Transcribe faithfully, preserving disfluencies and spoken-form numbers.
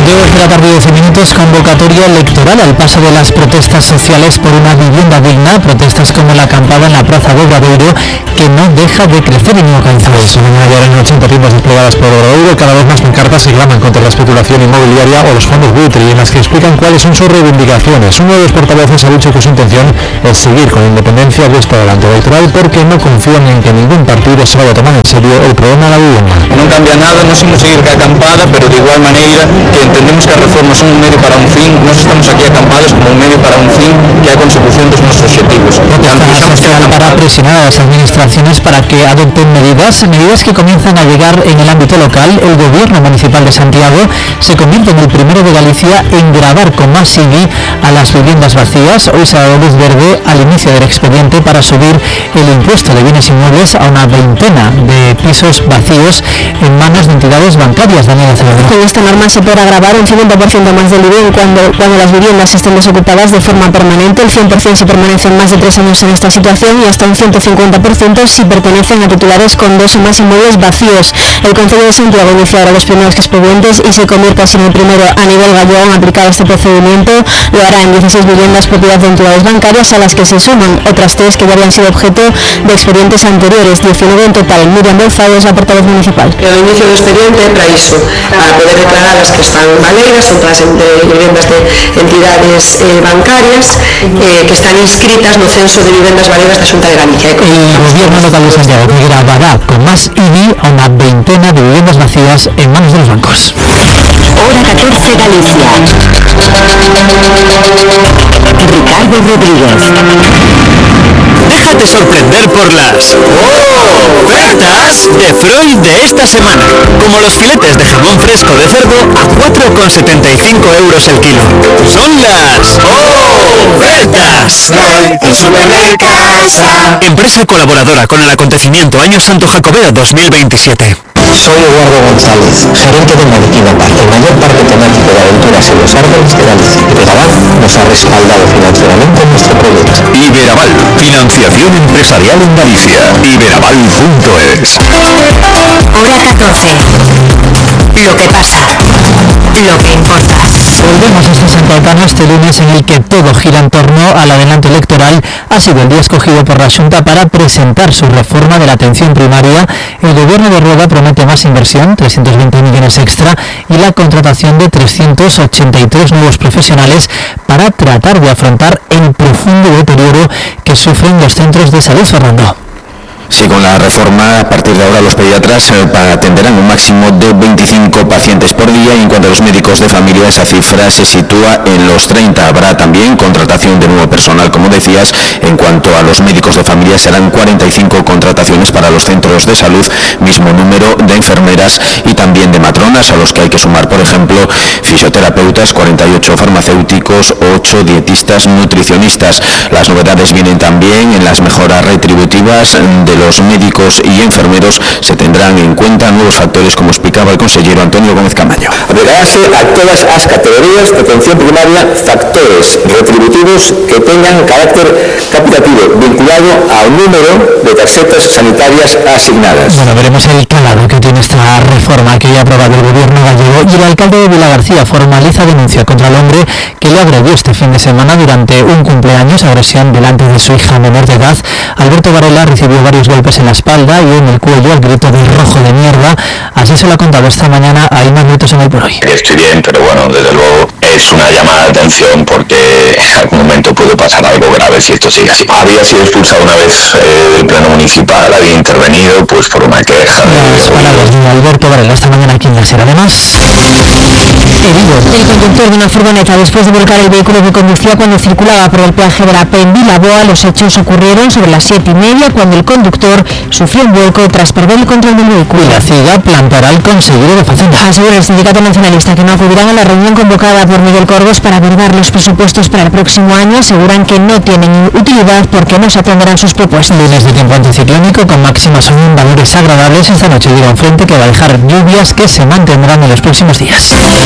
dos de la tarde, doce minutos, convocatoria electoral al paso de las protestas sociales por una vivienda digna, protestas como la acampada en la Plaza de Obradoiro, que no deja de crecer y no alcanza eso. Mañana en ochenta tiendas desplegadas por Obradoiro, cada vez más pancartas se claman contra la especulación inmobiliaria o los fondos buitre, y en las que explican cuáles son sus reivindicaciones. Uno de los portavoces ha dicho que su intención es seguir con independencia de este adelante electoral porque no confían en que ningún partido se vaya a tomar en serio el problema de la vivienda. Non cambia nada, non imos seguir que acampada, pero de igual maneira que entendemos que as reformas son un medio para un fin, nós estamos aquí acampados como un medio para un fin que é a consecución dos nosos objetivos. Para presionar a las administraciones para que adopten medidas, medidas que comienzan a llegar en el ámbito local. El gobierno municipal de Santiago se convierte en el primero de Galicia en gravar con más I B I a las viviendas vacías. Hoy se ha dado luz verde al inicio del expediente para subir el impuesto de bienes inmuebles a una veintena de pisos vacíos en manos de entidades bancarias. Daniela Acevedo. Con esta norma se podrá gravar un cincuenta por ciento más del I B I cuando, cuando las viviendas estén desocupadas de forma permanente. El cien por ciento si permanecen más de tres años en esta situación y hasta un ciento cincuenta por ciento si pertenecen a titulares con dos o más inmuebles vacíos. El Concello de Santiago inicia ahora los primeros expedientes y se convierte así en el primero a nivel gallego en aplicar este procedimiento. Lo hará en dieciséis viviendas propiedad de entidades bancarias, a las que se suman otras tres que ya habían sido objeto de expedientes anteriores, diecinueve en total. Miriam Bolzado es la portavoz municipal. El inicio do expediente é para iso, para poder declarar as que están baleiras, son todas de viviendas de entidades eh, bancarias eh, que están inscritas no censo de viviendas baleiras da Xunta de Galicia. El gobierno local de Santiago que gravará con más I B I a una veintena de viviendas vacías en manos de los bancos. Hora catorce Galicia. Ricardo Rodríguez. Déjate sorprender por las ofertas de Freud de esta semana. Como los filetes de jamón fresco de cerdo a cuatro con setenta y cinco euros el kilo. Son las ofertas en Supermercasa. Empresa colaboradora con el acontecimiento Año Santo Jacobeo dos mil veintisiete. Soy Eduardo González, gerente de Mariquina Paz, el mayor parque temático de aventuras en los árboles de Galicia. Iberaval nos ha respaldado financieramente en nuestro proyecto. Iberaval, financiación empresarial en Galicia. Iberaval punto es. Hora catorce. Lo que pasa, lo que importa. Volvemos a este Santiago este lunes en el que todo gira en torno al adelanto electoral. Ha sido el día escogido por la Xunta para presentar su reforma de la atención primaria. El gobierno de Rueda promete más inversión, trescientos veinte millones extra, y la contratación de trescientos ochenta y tres nuevos profesionales para tratar de afrontar el profundo deterioro que sufren los centros de salud. Fernando. Sí, con la reforma, a partir de ahora los pediatras eh, atenderán un máximo de veinticinco pacientes por día, y en cuanto a los médicos de familia esa cifra se sitúa en los treinta. Habrá también contratación de nuevo personal, como decías. En cuanto a los médicos de familia serán cuarenta y cinco contrataciones para los centros de salud, mismo número de enfermeras y también de matronas, a los que hay que sumar, por ejemplo, fisioterapeutas, cuarenta y ocho farmacéuticos, ocho dietistas, nutricionistas. Las novedades vienen también en las mejoras retributivas de los médicos y enfermeros. Se tendrán en cuenta nuevos factores, como explicaba el consejero Antonio Gómez Camaño. Aplicarase a todas as categorías de atención primaria factores retributivos que tengan carácter capitativo vinculado ao número de tarjetas sanitarias asignadas. Bueno, veremos el calado que tiene esta reforma que ya ha aprobado el gobierno gallego. Y el alcalde de Vilagarcía formaliza denuncia contra el hombre que le agredió este fin de semana durante un cumpleaños, agresión delante de su hija menor de edad. Alberto Varela recibió varios golpes en la espalda y en el cuello al grito de rojo de mierda. Así se lo ha contado esta mañana a Inma Nietos en el Por Hoy. Estoy bien, pero bueno, desde luego es una llamada de atención porque en algún momento puede pasar algo grave si esto sigue así. Había sido expulsado una vez eh, del pleno municipal, había intervenido pues por una queja. Las palabras de Alberto Varela esta mañana aquí en la SER. Además, herido el conductor de una furgoneta después de volcar el vehículo que conducía cuando circulaba por el peaje de la P en Vilaboa. Los hechos ocurrieron sobre las siete y media cuando el conductor sufrió un vuelco tras perder el control del vehículo. Y la ciudad plantará el consejero de Facenda. Asegura el sindicato nacionalista que no acudirán a la reunión convocada por Miguel Cordes para abordar los presupuestos para el próximo año. Aseguran que no tienen utilidad porque no se atenderán sus propuestas. Lunes de tiempo anticiclónico con máximas aún en valores agradables. Esta noche llega un frente que va a dejar lluvias que se mantendrán en los próximos días.